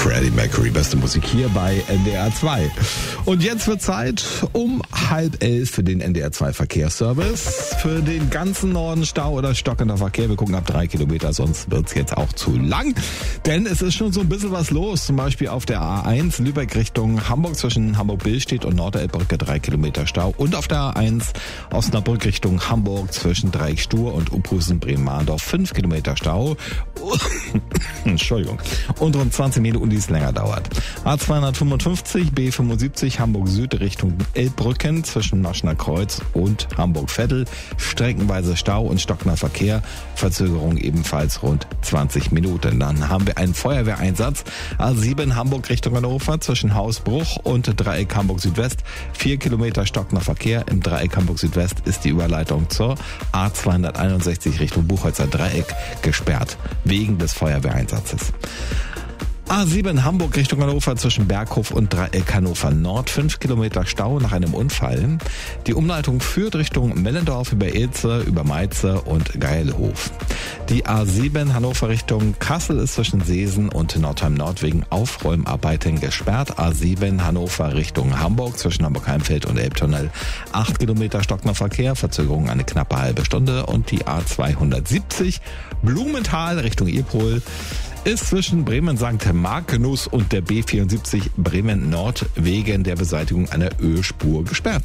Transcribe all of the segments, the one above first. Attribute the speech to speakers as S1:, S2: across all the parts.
S1: Freddie Mercury, beste Musik hier bei NDR 2. Und jetzt wird Zeit um 10:30 für den NDR 2 Verkehrsservice. Für den ganzen Norden Stau oder stockender Verkehr. Wir gucken ab 3 Kilometer, sonst wird's jetzt auch zu lang. Denn es ist schon so ein bisschen was los. Zum Beispiel auf der A1 Lübeck Richtung Hamburg zwischen Hamburg-Billstedt und Norderelbbrücke 3 Kilometer Stau. Und auf der A1 Osnabrück Richtung Hamburg zwischen Dreieck Stur und Uphusen-Bremen-Mahndorf 5 Kilometer Stau. Entschuldigung. Und rund 20 Minuten, die es länger dauert. A255, B75, Hamburg Süd Richtung Elbbrücken zwischen Maschner Kreuz und Hamburg-Vettel. Streckenweise Stau und stockender Verkehr. Verzögerung ebenfalls rund 20 Minuten. Dann haben wir einen Feuerwehreinsatz. A7 Hamburg Richtung Hannover zwischen Hausbruch und Dreieck Hamburg Südwest. 4 Kilometer stockender Verkehr. Im Dreieck Hamburg Südwest ist die Überleitung zur A261 Richtung Buchholzer Dreieck gesperrt. Wegen des Feuerwehreinsatzes. A7 Hamburg Richtung Hannover zwischen Berghof und Dreieck Hannover Nord. 5 Kilometer Stau nach einem Unfall. Die Umleitung führt Richtung Mellendorf über Ilze, über Meize und Geilhof. Die A7 Hannover Richtung Kassel ist zwischen Seesen und Nordheim Nord wegen Aufräumarbeiten gesperrt. A7 Hannover Richtung Hamburg zwischen Hamburg-Heimfeld und Elbtunnel. 8 Kilometer stockender Verkehr, Verzögerung eine knappe halbe Stunde. Und die A270 Blumenthal Richtung Ipohl ist zwischen Bremen-St. Markenus und der B74 Bremen Nord wegen der Beseitigung einer Ölspur gesperrt.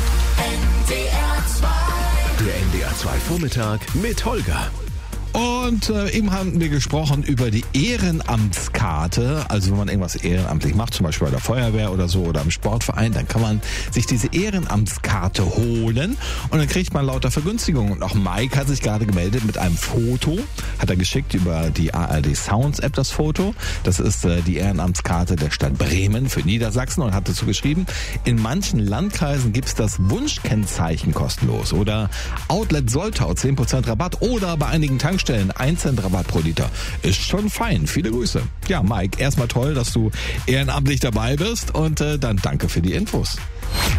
S2: Der NDR 2 Vormittag mit Holger.
S1: Und eben haben wir gesprochen über die Ehrenamtskarte. Also wenn man irgendwas ehrenamtlich macht, zum Beispiel bei der Feuerwehr oder so oder im Sportverein, dann kann man sich diese Ehrenamtskarte holen und dann kriegt man lauter Vergünstigungen. Und auch Mike hat sich gerade gemeldet mit einem Foto, hat er geschickt über die ARD Sounds App das Foto. Das ist die Ehrenamtskarte der Stadt Bremen für Niedersachsen und hat dazu geschrieben, in manchen Landkreisen gibt's das Wunschkennzeichen kostenlos oder Outlet Soltau 10% Rabatt oder bei einigen Tankstellen 1 Cent Rabatt pro Liter. Ist schon fein. Viele Grüße. Ja, Mike, erstmal toll, dass du ehrenamtlich dabei bist und dann danke für die Infos.